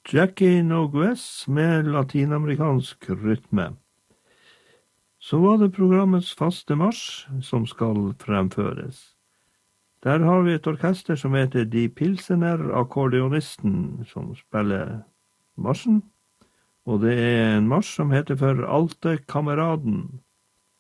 Jackie Nogues med latinamerikansk rytme. Så var det programmets faste marsj som skal fremføres. Der har vi et orkester som heter De Pilsener Akkordionisten, som spiller marsjen. Og det er en marsj som heter For Alte Kameraden.